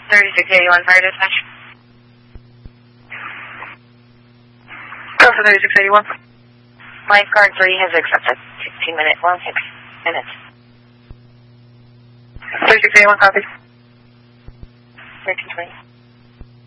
3681 fire dispatch. Go for 3681. Lifeguard 3 has accepted. 16-minute, 6 minutes. 3681, copy. 1320.